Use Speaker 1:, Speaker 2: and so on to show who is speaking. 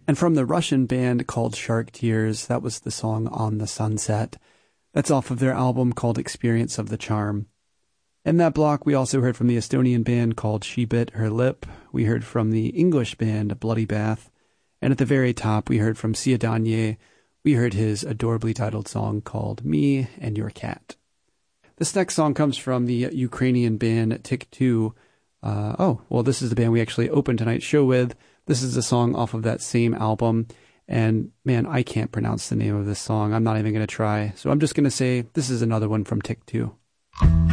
Speaker 1: And from the Russian band called Shark Tears, that was the song On the Sunset. That's off of their album called Experience of the Charm. In that block, we also heard from the Estonian band called She Bit Her Lip. We heard from the English band Bloody Bath. And at the very top, we heard from Sia Danye. We heard his adorably titled song called Me and Your Cat. This next song comes from the Ukrainian band Tick Two. This is the band we actually opened tonight's show with. This is a song off of that same album. And man, I can't pronounce the name of this song. I'm not even going to try. So I'm just going to say this is another one from Tick Two.